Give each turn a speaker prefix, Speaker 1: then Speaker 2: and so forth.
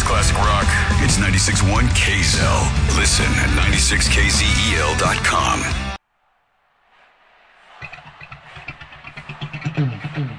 Speaker 1: classic rock. It's 96.1 KZEL. Listen at 96kzel.com.